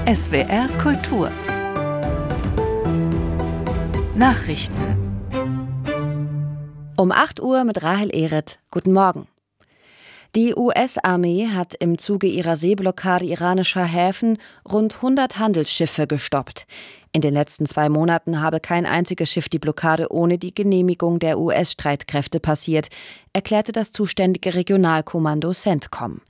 SWR Kultur Nachrichten Um 8 Uhr mit Rahel Ehret. Guten Morgen. Die US-Armee hat im Zuge ihrer Seeblockade iranischer Häfen rund 100 Handelsschiffe gestoppt. In den letzten 2 Monaten habe kein einziges Schiff die Blockade ohne die Genehmigung der US-Streitkräfte passiert, erklärte das zuständige Regionalkommando CENTCOM.